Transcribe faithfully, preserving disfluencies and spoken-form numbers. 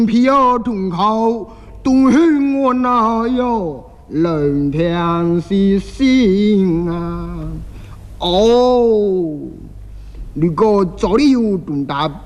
皮儿同口，东向我哪有冷天是心啊？哦，如果早里有东大。